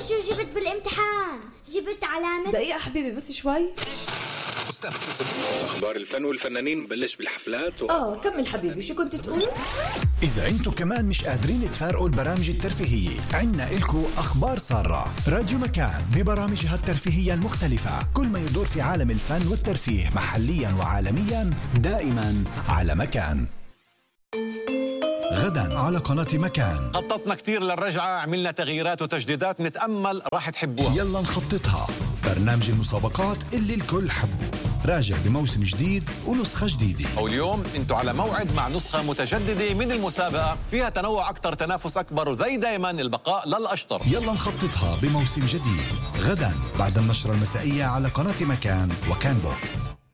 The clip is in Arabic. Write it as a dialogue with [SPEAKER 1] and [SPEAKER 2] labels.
[SPEAKER 1] شو جبت بالامتحان؟ جبت علامة.
[SPEAKER 2] دقيقة حبيبي بس شوي.
[SPEAKER 3] أخبار الفن والفنانين بلش بالحفلات
[SPEAKER 2] كمل حبيبي، شو كنت تقول؟
[SPEAKER 4] إذا أنتو كمان مش قادرين تفارقوا البرامج الترفيهية، عنا إلكو أخبار سارة. راديو مكان ببرامجها الترفيهية المختلفة، كل ما يدور في عالم الفن والترفيه محليا وعالميا دائما على مكان. غدا على قناة مكان.
[SPEAKER 5] خططنا كتير للرجعة، عملنا تغييرات وتجديدات نتأمل راح تحبوها.
[SPEAKER 4] يلا نخططها. برنامج المسابقات اللي الكل حبه راجع بموسم جديد ونسخة جديدة.
[SPEAKER 5] واليوم انتوا على موعد مع نسخة متجددة من المسابقة، فيها تنوع أكتر، تنافس أكبر، وزي دايما البقاء للأشطر.
[SPEAKER 4] يلا نخططها بموسم جديد غدا بعد النشرة المسائية على قناة مكان وكان بوكس.